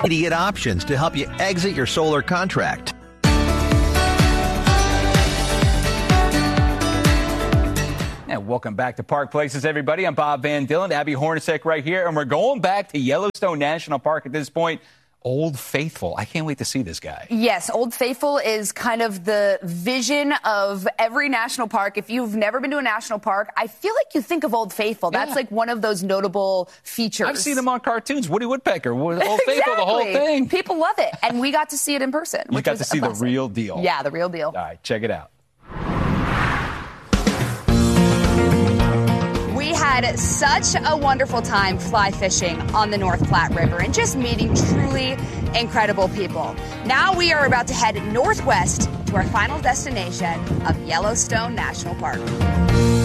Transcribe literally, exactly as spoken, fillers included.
immediate options to help you exit your solar contract. And welcome back to Park Places, everybody. I'm Bob Van Dillen, Abby Hornacek right here, and we're going back to Yellowstone National Park at this point. Old Faithful. I can't wait to see this guy. Yes, Old Faithful is kind of the vision of every national park. If you've never been to a national park, I feel like you think of Old Faithful. That's Yeah. like one of those notable features. I've seen him on cartoons. Woody Woodpecker, Old Faithful, exactly. the whole thing. People love it. And we got to see it in person. You which got was to see a the blessing. real deal. Yeah, the real deal. All right, check it out. We had such a wonderful time fly fishing on the North Platte River and just meeting truly incredible people. Now we are about to head northwest to our final destination of Yellowstone National Park.